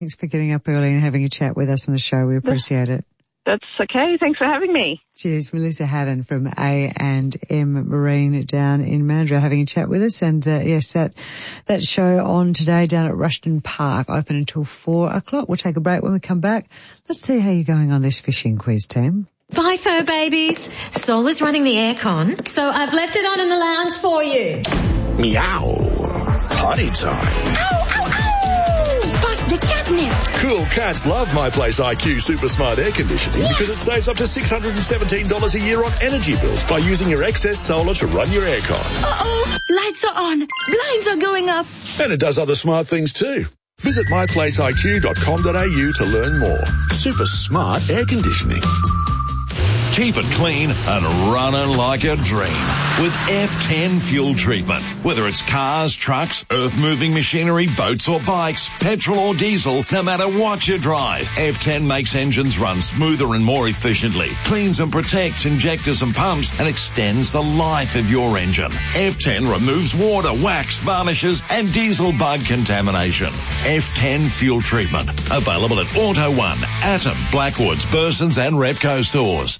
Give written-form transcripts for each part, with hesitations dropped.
Thanks for getting up early and having a chat with us on the show. We appreciate it. That's okay. Thanks for having me. Cheers. Melissa Haddon from A&M Marine down in Mandurah having a chat with us. And yes, that show on today down at Rushton Park, open until 4 o'clock. We'll take a break. When we come back, let's see how you're going on this fishing quiz, team. Bye, fur babies. Sol is running the aircon, so I've left it on in the lounge for you. Meow. Potty time. Ow, ow, ow! Bust the catnip. Cool cats love My Place IQ Super Smart Air Conditioning because it saves up to $617 a year on energy bills by using your excess solar to run your aircon. Uh-oh, lights are on, blinds are going up. And it does other smart things too. Visit myplaceiq.com.au to learn more. Super Smart Air Conditioning. Keep it clean and running like a dream with F10 fuel treatment. Whether it's cars, trucks, earth-moving machinery, boats or bikes, petrol or diesel, no matter what you drive, F10 makes engines run smoother and more efficiently, cleans and protects injectors and pumps, and extends the life of your engine. F10 removes water, wax, varnishes and diesel bug contamination. F10 fuel treatment. Available at Auto One, Atom, Blackwoods, Burson's and Repco stores.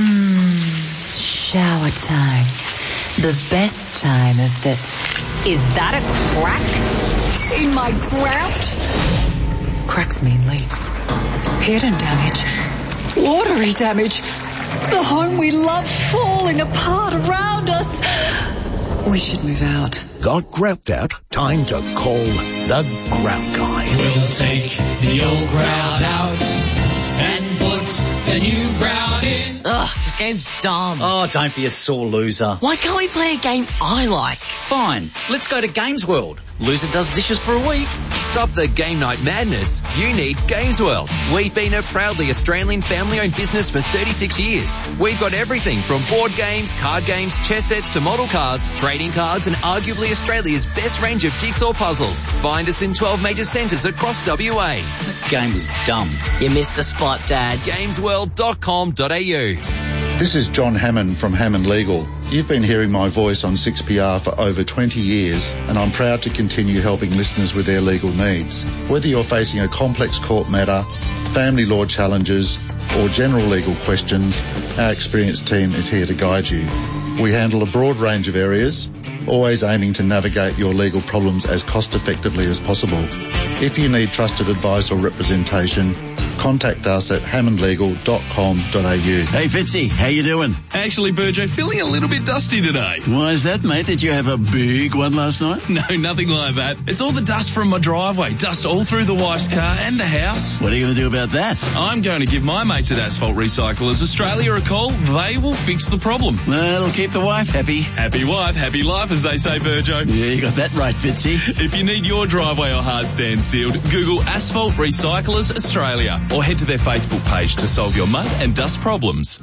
Shower time. The best time of the... Is that a crack in my grout? Cracks mean leaks. Hidden damage. Watery damage. The home we love falling apart around us. We should move out. Got grout out? Time to call the Grout Guy. We'll take the old grout out and put the new grout in. Ugh, this game's dumb. Oh, don't be a sore loser. Why can't we play a game I like? Fine, let's go to Games World. Loser does dishes for a week. Stop the game night madness. You need Games World. We've been a proudly Australian family-owned business for 36 years. We've got everything from board games, card games, chess sets to model cars, trading cards and arguably Australia's best range of jigsaw puzzles. Find us in 12 major centres across WA. That game was dumb. You missed the spot, Dad. Gamesworld.com.au. This is John Hammond from Hammond Legal. You've been hearing my voice on 6PR for over 20 years, and I'm proud to continue helping listeners with their legal needs. Whether you're facing a complex court matter, family law challenges, or general legal questions, our experienced team is here to guide you. We handle a broad range of areas, always aiming to navigate your legal problems as cost-effectively as possible. If you need trusted advice or representation, contact us at hammondlegal.com.au. Hey Fitzy, how you doing? Actually, Burjo, feeling a little bit dusty today. Why is that, mate? Did you have a big one last night? No, nothing like that. It's all the dust from my driveway. Dust all through the wife's car and the house. What are you going to do about that? I'm going to give my mates at Asphalt Recyclers Australia a call. They will fix the problem. That'll keep the wife happy. Happy wife, happy life, as they say, Burjo. Yeah, you got that right, Fitzy. If you need your driveway or hard stand sealed, Google Asphalt Recyclers Australia or head to their Facebook page to solve your mud and dust problems.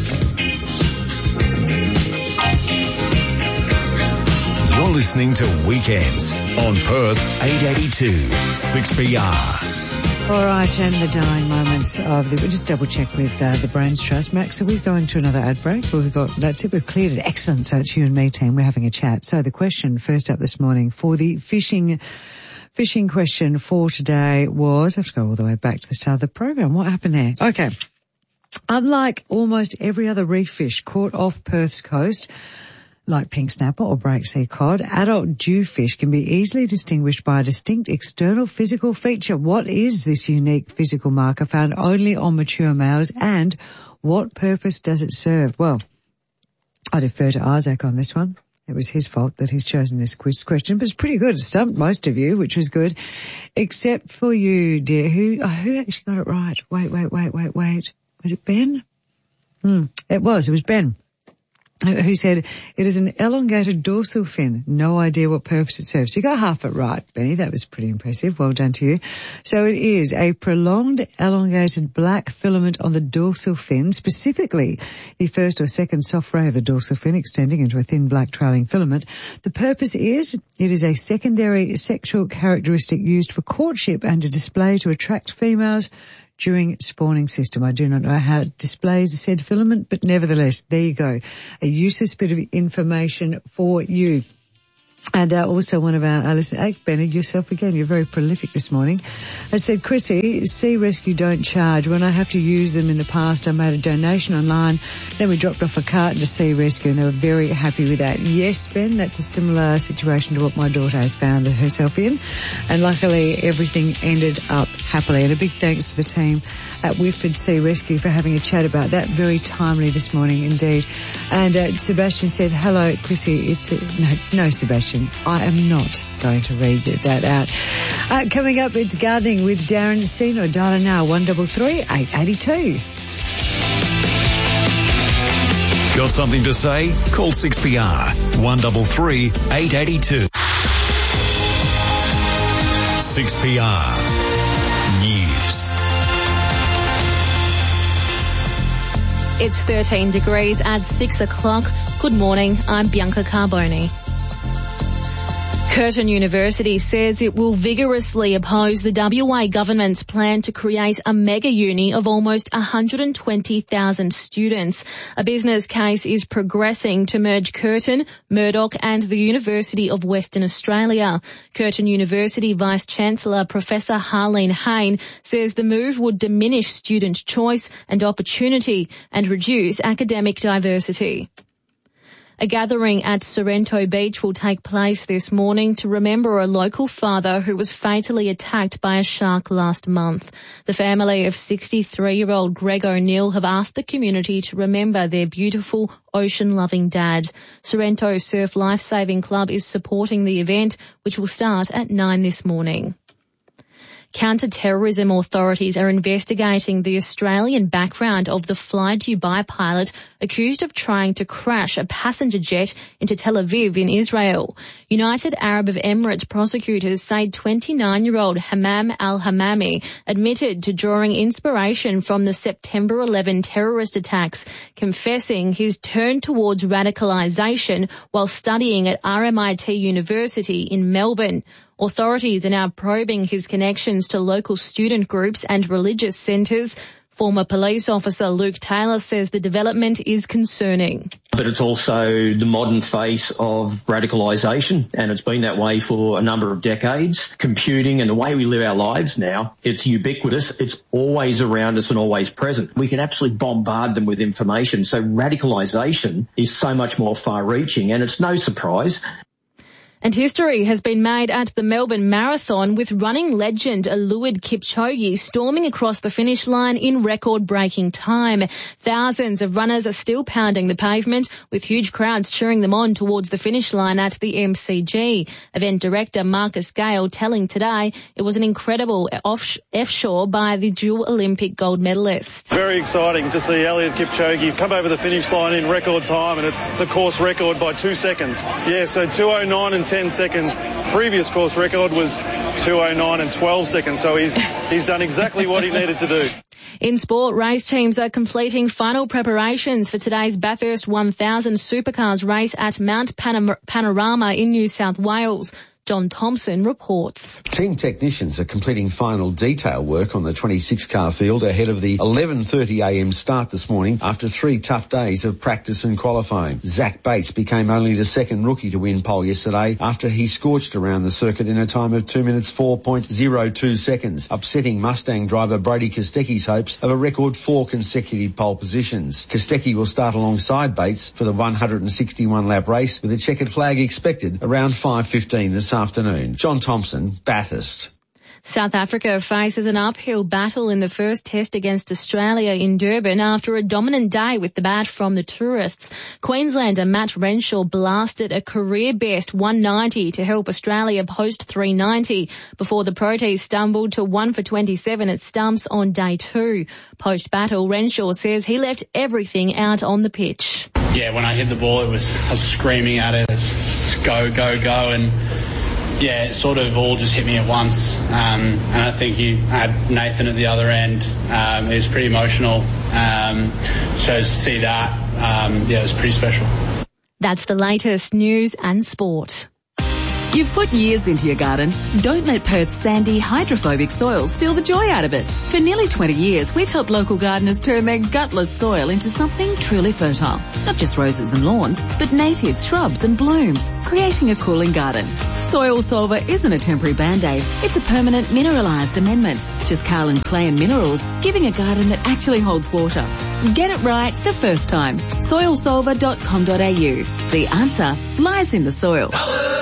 You're listening to Weekends on Perth's 882 6PR. All right, and the dying moments of we'll just double check with the Brains Trust. Max, are we going to another ad break? Well, that's it. We've cleared it. Excellent. So it's you and me, team. We're having a chat. So the question first up this morning for the fishing question for today was, I have to go all the way back to the start of the program. What happened there? Okay. Unlike almost every other reef fish caught off Perth's coast, like pink snapper or breaksea cod, adult jewfish can be easily distinguished by a distinct external physical feature. What is this unique physical marker found only on mature males, and what purpose does it serve? Well, I defer to Isaac on this one. It was his fault that he's chosen this quiz question, but it's pretty good. It stumped most of you, which was good, except for you, dear. Who actually got it right? Wait. Was it Ben? It was Ben. Who said, it is an elongated dorsal fin. No idea what purpose it serves. You got half it right, Benny. That was pretty impressive. Well done to you. So it is a prolonged, elongated black filament on the dorsal fin, specifically the first or second soft ray of the dorsal fin extending into a thin black trailing filament. The purpose is, it is a secondary sexual characteristic used for courtship and a display to attract females during spawning system. I do not know how it displays said filament, but nevertheless, there you go. A useless bit of information for you. And also one of our listeners, Bennett, yourself again, you're very prolific this morning. I said, Chrissy, Sea Rescue don't charge. When I have to use them in the past, I made a donation online. Then we dropped off a carton to Sea Rescue and they were very happy with that. Yes, Ben, that's a similar situation to what my daughter has found herself in. And luckily everything ended up happily. And a big thanks to the team at Whitford Sea Rescue for having a chat about that. Very timely this morning indeed. And Sebastian said, hello, Chrissy. No, Sebastian. I am not going to read that out. Coming up, it's gardening with Darren Sino. Dial now, 133 882. Got something to say? Call 6PR 133 882. 6PR News. It's 13 degrees at 6 o'clock. Good morning. I'm Bianca Carboni. Curtin University says it will vigorously oppose the WA government's plan to create a mega uni of almost 120,000 students. A business case is progressing to merge Curtin, Murdoch and the University of Western Australia. Curtin University Vice-Chancellor Professor Harleen Hayne says the move would diminish student choice and opportunity and reduce academic diversity. A gathering at Sorrento Beach will take place this morning to remember a local father who was fatally attacked by a shark last month. The family of 63-year-old Greg O'Neill have asked the community to remember their beautiful, ocean-loving dad. Sorrento Surf Lifesaving Club is supporting the event, which will start at 9 this morning. Counter-terrorism authorities are investigating the Australian background of the Fly Dubai pilot accused of trying to crash a passenger jet into Tel Aviv in Israel. United Arab Emirates prosecutors say 29-year-old Hammam al-Hammami admitted to drawing inspiration from the September 11 terrorist attacks, confessing his turn towards radicalisation while studying at RMIT University in Melbourne. Authorities are now probing his connections to local student groups and religious centres. Former police officer Luke Taylor says the development is concerning. But it's also the modern face of radicalisation, and it's been that way for a number of decades. Computing and the way we live our lives now, it's ubiquitous. It's always around us and always present. We can absolutely bombard them with information. So radicalisation is so much more far-reaching, and it's no surprise. And history has been made at the Melbourne Marathon with running legend Eliud Kipchoge storming across the finish line in record-breaking time. Thousands of runners are still pounding the pavement with huge crowds cheering them on towards the finish line at the MCG. Event director Marcus Gale telling Today it was an incredible offshore by the dual Olympic gold medalist. Very exciting to see Eliud Kipchoge come over the finish line in record time, and it's a course record by 2 seconds. Yeah, so 2:09 and 10 seconds. Previous course record was 2:09 and 12 seconds. So he's done exactly what he needed to do. In sport, race teams are completing final preparations for today's Bathurst 1000 Supercars race at Mount Panorama in New South Wales. John Thompson reports. Team technicians are completing final detail work on the 26-car field ahead of the 11:30am start this morning after 3 tough days of practice and qualifying. Zach Bates became only the second rookie to win pole yesterday after he scorched around the circuit in a time of 2 minutes 4.02 seconds, upsetting Mustang driver Brady Kostecki's hopes of a record 4 consecutive pole positions. Kostecki will start alongside Bates for the 161-lap race with a checkered flag expected around 5:15 this afternoon. John Thompson, Bathurst. South Africa faces an uphill battle in the first test against Australia in Durban after a dominant day with the bat from the tourists. Queenslander Matt Renshaw blasted a career-best 190 to help Australia post 390 before the Proteas stumbled to 1 for 27 at stumps on day 2. Post-battle, Renshaw says he left everything out on the pitch. Yeah, when I hit the ball, I was screaming at it, go, go, go, and yeah, it sort of all just hit me at once. And I think I had Nathan at the other end. It was pretty emotional. So to see that, it was pretty special. That's the latest news and sport. You've put years into your garden. Don't let Perth's sandy, hydrophobic soil steal the joy out of it. For nearly 20 years, we've helped local gardeners turn their gutless soil into something truly fertile. Not just roses and lawns, but native shrubs and blooms, creating a cooling garden. Soil Solver isn't a temporary band-aid. It's a permanent mineralised amendment. Just Carlin Clay and Minerals, giving a garden that actually holds water. Get it right the first time. Soilsolver.com.au. The answer lies in the soil.